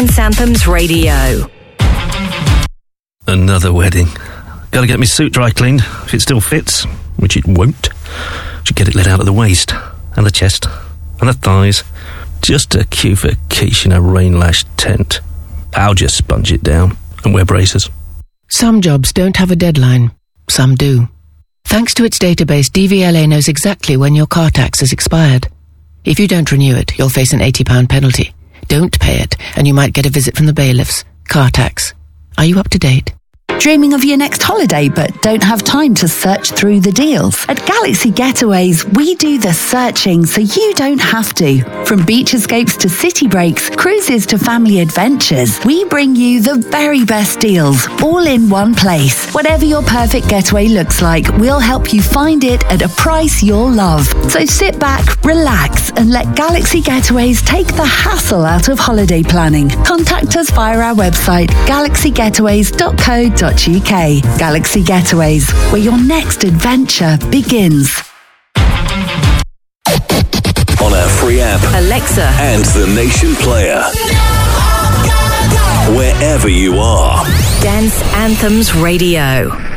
Dance Anthems Radio. Another wedding. Gotta get my suit dry cleaned, if it still fits, which it won't. Should get it let out of the waist, and the chest, and the thighs. Just a cue for quiche in a rain-lashed tent. I'll just sponge it down and wear braces. Some jobs don't have a deadline. Some do. Thanks to its database, DVLA knows exactly when your car tax has expired. If you don't renew it, you'll face an £80 penalty. Don't pay it, and you might get a visit from the bailiffs. Car tax. Are you up to date? Dreaming of your next holiday but don't have time to search through the deals? At Galaxy Getaways, we do the searching so you don't have to. From beach escapes to city breaks, cruises to family adventures, we bring you the very best deals, all in one place. Whatever your perfect getaway looks like, we'll help you find it at a price you'll love. So sit back, relax, and let Galaxy Getaways take the hassle out of holiday planning. Contact us via our website, galaxygetaways.co.uk. Galaxy Getaways, where your next adventure begins. On our free app, Alexa, and the Nation Player. Wherever you are. Dance Anthems Radio.